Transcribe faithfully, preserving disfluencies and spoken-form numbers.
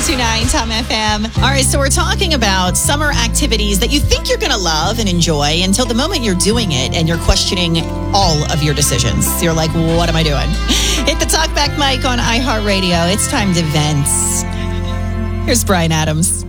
ninety-two point nine Tom F M. All right, so we're talking about summer activities that you think you're going to love and enjoy until the moment you're doing it and you're questioning all of your decisions. You're like, what am I doing? Hit the talkback mic on iHeartRadio. It's time to vent. Here's Brian Adams.